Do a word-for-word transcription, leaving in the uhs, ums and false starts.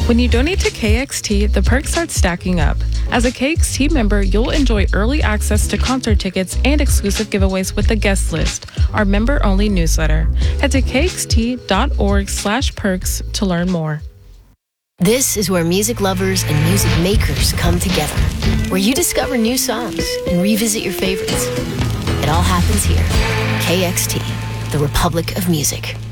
When you donate to K X T, the perks start stacking up. As a K X T member, you'll enjoy early access to concert tickets and exclusive giveaways with the guest list, our member-only newsletter. Head to kxt.org slash perks to learn more. This is where music lovers and music makers come together, where you discover new songs and revisit your favorites. It all happens here. K X T, the Republic of Music.